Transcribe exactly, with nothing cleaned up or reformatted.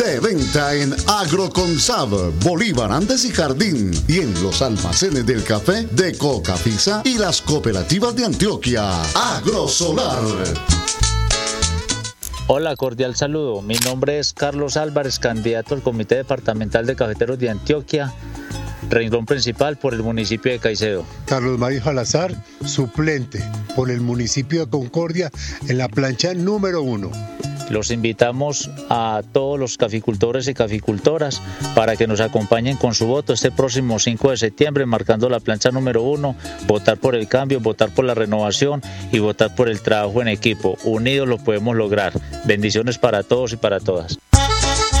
De venta en Agroconsab, Bolívar Andes y Jardín, y en los almacenes del café de Cocafisa y las cooperativas de Antioquia. Agrosolar. Hola, cordial saludo. Mi nombre es Carlos Álvarez, candidato al Comité Departamental de Cafeteros de Antioquia, renglón principal por el municipio de Caicedo. Carlos Mario Salazar, suplente por el municipio de Concordia en la plancha número uno. Los invitamos a todos los caficultores y caficultoras para que nos acompañen con su voto este próximo cinco de septiembre, marcando la plancha número uno, votar por el cambio, votar por la renovación y votar por el trabajo en equipo. Unidos lo podemos lograr. Bendiciones para todos y para todas.